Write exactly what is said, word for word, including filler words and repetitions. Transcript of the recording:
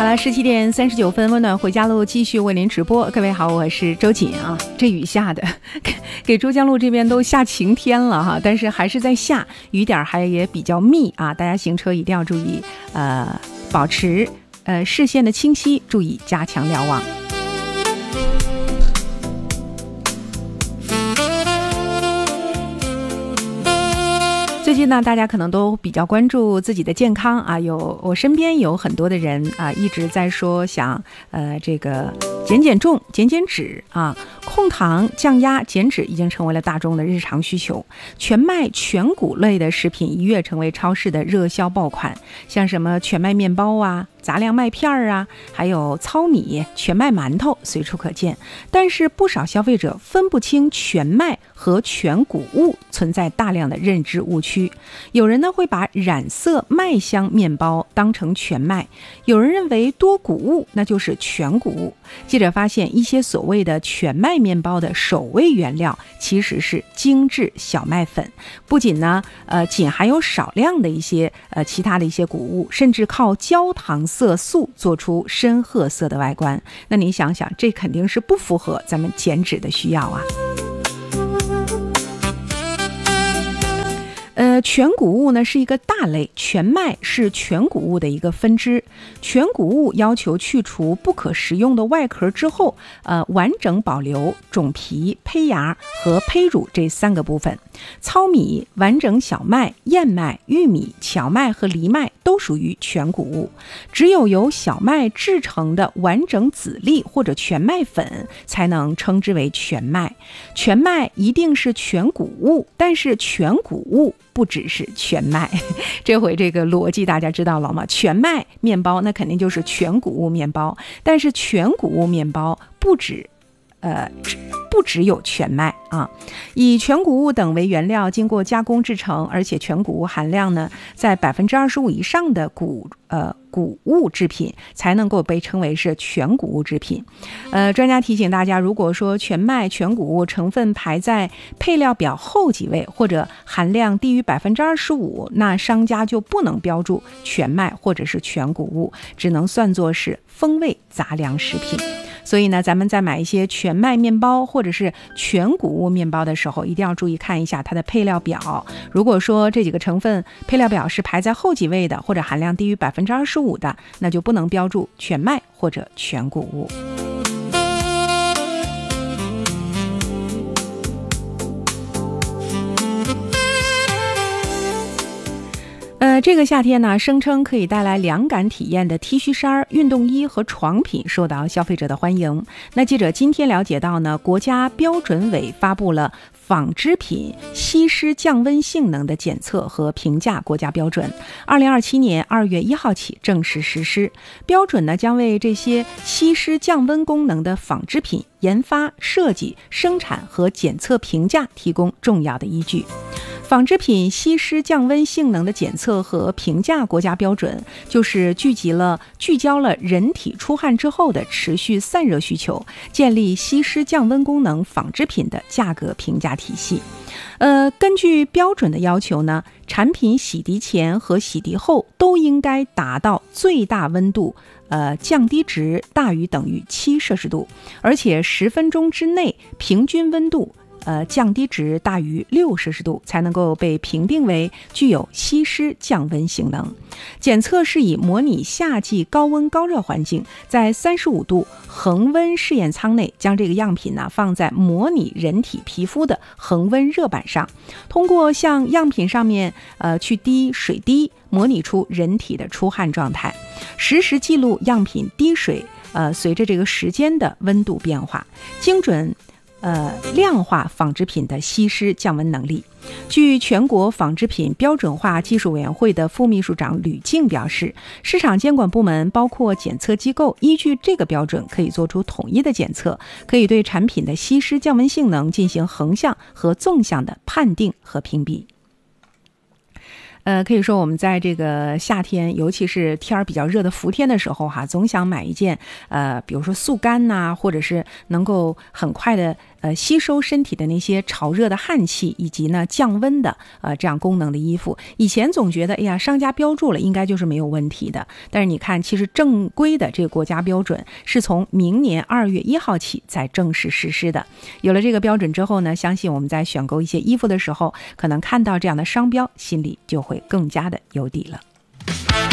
了十七点三十九分，温暖回家路继续为您直播。各位好，我是周瑾啊。这雨下的，给给珠江路这边都下晴天了哈，但是还是在下，雨点还也比较密啊。大家行车一定要注意，呃，保持呃视线的清晰，注意加强瞭望。最近呢，大家可能都比较关注自己的健康啊，有我身边有很多的人啊，一直在说想呃这个减减重、减减脂啊，控糖、降压、减脂已经成为了大众的日常需求。全麦全谷类的食品一跃成为超市的热销爆款，像什么全麦面包啊、杂粮麦片啊，还有糙米、全麦馒头随处可见。但是不少消费者分不清全麦和全谷物，存在大量的认知误区。有人呢会把染色麦香面包当成全麦，有人认为多谷物那就是全谷物。记者发现，一些所谓的全麦面包的首位原料其实是精致小麦粉，不仅呢呃仅含有少量的一些呃其他的一些谷物，甚至靠焦糖色素做出深褐色的外观。那你想想，这肯定是不符合咱们减脂的需要啊。呃，全谷物呢是一个大类，全麦是全谷物的一个分支。全谷物要求去除不可食用的外壳之后，呃，完整保留种皮、胚芽和胚乳这三个部分。糙米、完整小麦、燕麦、玉米、荞麦和藜麦都属于全谷物。只有由小麦制成的完整籽粒或者全麦粉才能称之为全麦。全麦一定是全谷物，但是全谷物不只是全麦。这回这个逻辑大家知道了吗？全麦面包那肯定就是全谷物面包，但是全谷物面包不止呃不只有全麦啊，以全谷物等为原料，经过加工制成，而且全谷物含量呢在百分之二十五以上的谷呃谷物制品才能够被称为是全谷物制品。呃，专家提醒大家，如果说全麦全谷物成分排在配料表后几位，或者含量低于百分之二十五，那商家就不能标注全麦或者是全谷物，只能算作是风味杂粮食品。所以呢，咱们在买一些全麦面包或者是全谷物面包的时候，一定要注意看一下它的配料表。如果说这几个成分配料表是排在后几位的，或者含量低于百分之二十五的，那就不能标注全麦或者全谷物。呃，这个夏天呢，声称可以带来凉感体验的 T 恤衫、运动衣和床品受到消费者的欢迎。那记者今天了解到呢，国家标准委发布了纺织品吸湿降温性能的检测和评价国家标准，二零二七年二月一号起正式实施。标准呢，将为这些吸湿降温功能的纺织品研发、设计、生产和检测评价提供重要的依据。纺织品吸湿降温性能的检测和评价国家标准，就是聚集了聚焦了人体出汗之后的持续散热需求，建立吸湿降温功能纺织品的价格评价体系。呃，根据标准的要求呢，产品洗涤前和洗涤后都应该达到最大温度呃，降低值大于等于七摄氏度，而且十分钟之内平均温度呃，降低值大于六摄氏度才能够被评定为具有吸湿降温性能。检测是以模拟夏季高温高热环境，在三十五度恒温试验舱内，将这个样品呢放在模拟人体皮肤的恒温热板上，通过向样品上面呃去滴水滴，模拟出人体的出汗状态，实时记录样品滴水呃随着这个时间的温度变化，精准呃，量化纺织品的吸湿降温能力。据全国纺织品标准化技术委员会的副秘书长吕静表示，市场监管部门包括检测机构依据这个标准可以做出统一的检测，可以对产品的吸湿降温性能进行横向和纵向的判定和评比。 呃，可以说我们在这个夏天，尤其是天儿比较热的伏天的时候哈，总想买一件呃，比如说速干呐、或者是能够很快的呃吸收身体的那些潮热的汗气，以及呢降温的呃这样功能的衣服。以前总觉得，哎呀，商家标注了应该就是没有问题的。但是你看，其实正规的这个国家标准是从明年二月一号起才正式实施的。有了这个标准之后呢，相信我们在选购一些衣服的时候，可能看到这样的商标，心里就会更加的有底了。